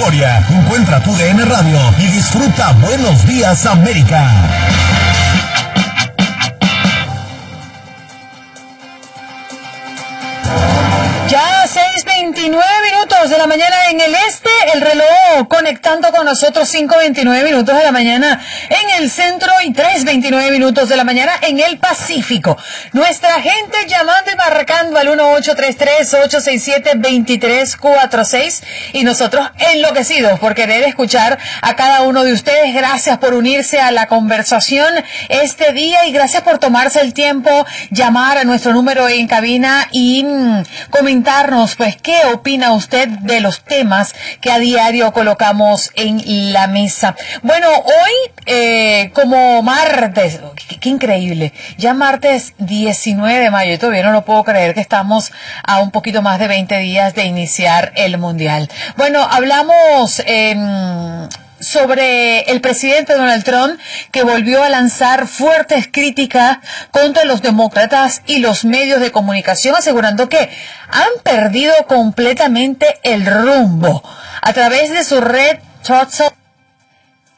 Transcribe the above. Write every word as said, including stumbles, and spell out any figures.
Euforia. Encuentra tu D N Radio y disfruta Buenos Días América. Ya seis veintinueve minutos de la mañana en el este, el reloj conectando con nosotros cinco veintinueve minutos de la mañana en el centro y tres veintinueve minutos de la mañana en el Pacífico. Nuestra gente llamando y marcando al uno ocho tres tres, ocho seis siete, dos tres cuatro seis y nosotros enloquecidos por querer escuchar a cada uno de ustedes. Gracias por unirse a la conversación este día y gracias por tomarse el tiempo, llamar a nuestro número en cabina y mmm, comentarnos pues qué opina usted de los temas que a diario colocamos en la mesa. Bueno, hoy eh, como martes, qué, qué increíble, ya martes diecinueve de mayo, y todavía no lo puedo creer que estamos a un poquito más de veinte días de iniciar el Mundial. Bueno, hablamos eh, sobre el presidente Donald Trump, que volvió a lanzar fuertes críticas contra los demócratas y los medios de comunicación, asegurando que han perdido completamente el rumbo. A través de su red Truth